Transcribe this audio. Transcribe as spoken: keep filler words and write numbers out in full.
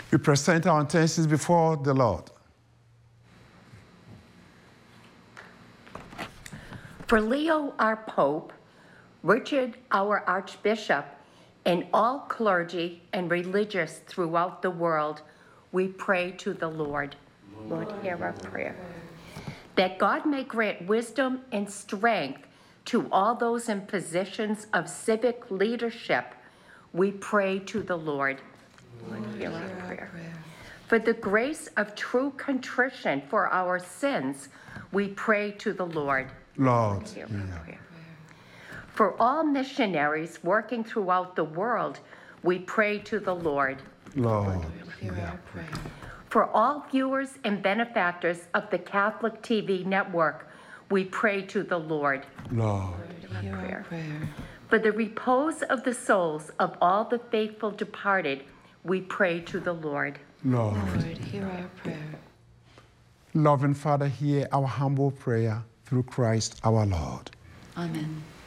We present our intentions before the Lord. For Leo, our Pope, Richard, our Archbishop, and all clergy and religious throughout the world, we pray to the Lord. Lord, hear our prayer. That God may grant wisdom and strength to all those in positions of civic leadership, we pray to the Lord. Lord, hear our prayer. For the grace of true contrition for our sins, we pray to the Lord. Lord, Hear our yeah. prayer. For all missionaries working throughout the world, we pray to the Lord. Lord, Hear yeah. our prayer. For all viewers and benefactors of the Catholic T V network, we pray to the Lord. Lord, Hear our prayer. prayer. For the repose of the souls of all the faithful departed, we pray to the Lord. Lord. Lord, hear our prayer. Loving Father, hear our humble prayer through Christ our Lord. Amen.